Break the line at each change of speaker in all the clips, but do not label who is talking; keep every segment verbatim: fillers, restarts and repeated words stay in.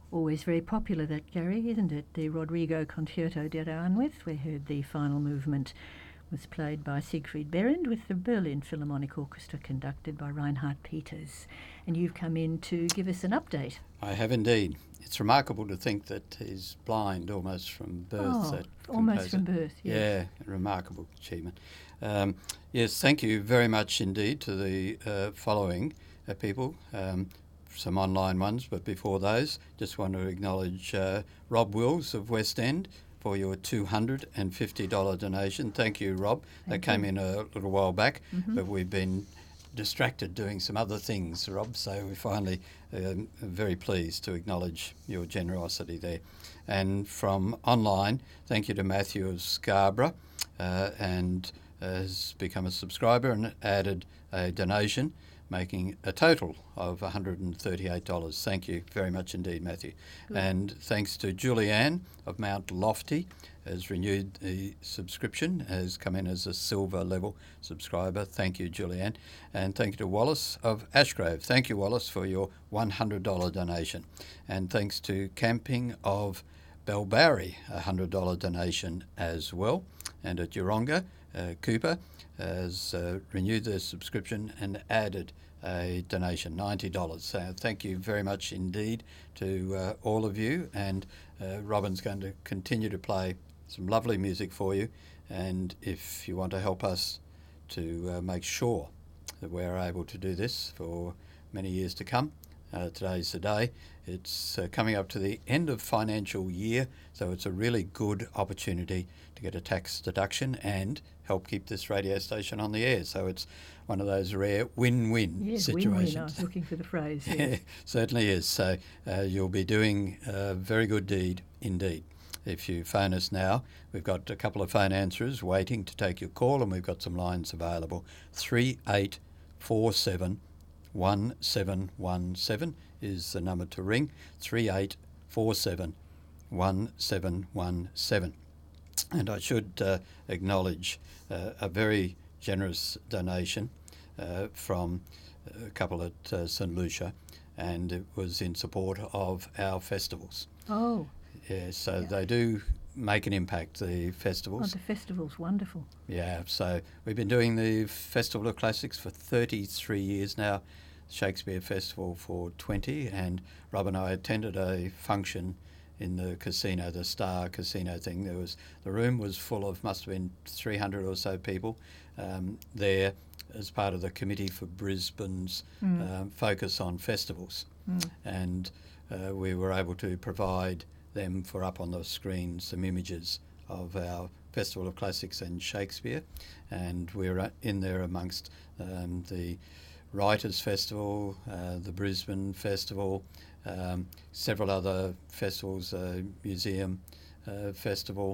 Always very popular, that, Gary, isn't it? The Rodrigo Concerto de Aranjuez. We heard the final movement was played by Siegfried Berend with the Berlin Philharmonic Orchestra, conducted by Reinhard Peters. And you've come in to give us an update.
I have indeed. It's remarkable to think that he's blind almost from birth.
Oh,
that
almost
composer.
from birth, yes.
Yeah, remarkable achievement. Um, yes, thank you very much indeed to the uh, following uh, people. Um, some online ones, but before those, just want to acknowledge uh, Rob Wills of West End for your two hundred fifty dollars donation. Thank you, Rob.
Thank
that came
you.
in a little while back,
Mm-hmm.
but we've been distracted doing some other things, Rob, so we finally um, are very pleased to acknowledge your generosity there. And from online, thank you to Matthew of Scarborough, uh, and has become a subscriber and added a donation, making a total of one hundred thirty-eight dollars. Thank you very much indeed, Matthew.
Good.
And thanks to Julianne of Mount Lofty, has renewed the subscription, has come in as a silver level subscriber. Thank you, Julianne. And thank you to Wallace of Ashgrove. Thank you, Wallace, for your one hundred dollars donation. And thanks to Camping of Belbarry, a one hundred dollars donation as well. And at Yeronga, uh, Cooper has uh, renewed their subscription and added a donation, ninety dollars. So thank you very much indeed to uh, all of you. And uh, Robin's going to continue to play some lovely music for you. And if you want to help us to uh, make sure that we're able to do this for many years to come, uh, today's the day. It's uh, coming up to the end of financial year, so it's a really good opportunity to get a tax deduction and help keep this radio station on the air. So it's one of those rare win-win
Yes,
situations.
win-win. I was looking for the phrase. Yes.
Certainly is. So uh, you'll be doing a very good deed indeed. If you phone us now, we've got a couple of phone answerers waiting to take your call, and we've got some lines available. three eight four seven one seven one seven is the number to ring. three eight four seven one seven one seven. And I should uh, acknowledge uh, a very generous donation uh, from a couple at uh, St Lucia, and it was in support of our festivals.
Oh,
Yeah, so
Yeah.
they do make an impact, the
oh,
festivals.
the festival's wonderful.
Yeah, so we've been doing the Festival of Classics for thirty-three years now, Shakespeare Festival for twenty, and Rob and I attended a function in the casino, the Star Casino thing. There was the room was full of, must have been three hundred or so people um, there as part of the committee for Brisbane's
Mm.
um, focus on festivals,
Mm.
and uh, we were able to provide them for up on the screen some images of our Festival of Classics and Shakespeare, and we're uh, in there amongst um, the Writers' Festival, uh, the Brisbane Festival, um, several other festivals, uh, Museum uh, Festival,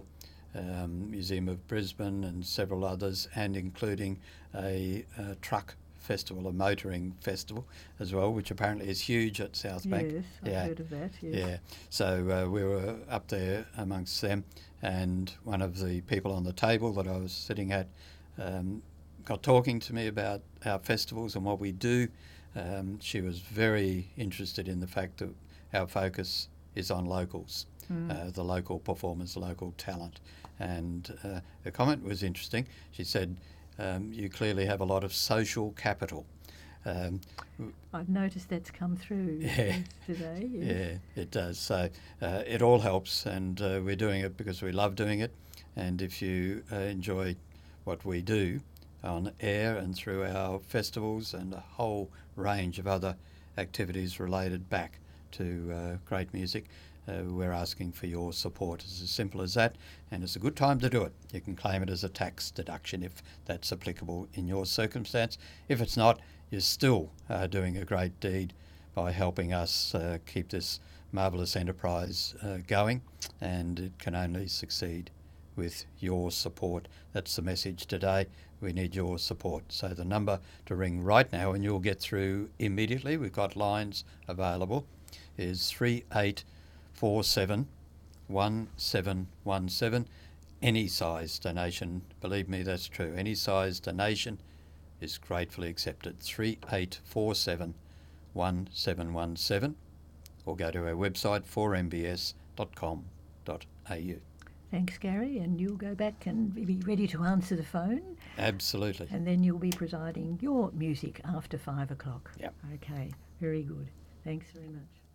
um, Museum of Brisbane, and several others, and including a, a truck festival, a motoring festival as well, which apparently is huge at South Bank.
Yes, I've
Yeah.
heard of that. Yes.
Yeah, so uh, we were up there amongst them, and one of the people on the table that I was sitting at um, got talking to me about our festivals and what we do. Um, she was very interested in the fact that our focus is on locals,
Mm.
uh, the local performers, local talent. And uh, her comment was interesting. She said, um, you clearly have a lot of social capital. Um,
I've noticed that's come through
Yeah.
today. Yes.
Yeah, it does. So uh, it all helps, and uh, we're doing it because we love doing it. And if you uh, enjoy what we do on air and through our festivals and a whole range of other activities related back to uh, great music, uh, we're asking for your support. It's as simple as that, and it's a good time to do it. You can claim it as a tax deduction if that's applicable in your circumstance. If it's not, you're still uh, doing a great deed by helping us uh, keep this marvellous enterprise uh, going, and it can only succeed with your support. That's the message today. We need your support. So the number to ring right now, and you'll get through immediately, we've got lines available, is three eight four seven one seven one seven. Any size donation, believe me, that's true. Any size donation is gratefully accepted. three eight four seven one seven one seven. or go to our website four m b s dot com dot a u.
Thanks, Gary, and you'll go back and be ready to answer the phone.
Absolutely.
And then you'll be presiding your music after five o'clock.
Yep.
Okay, very good. Thanks very much.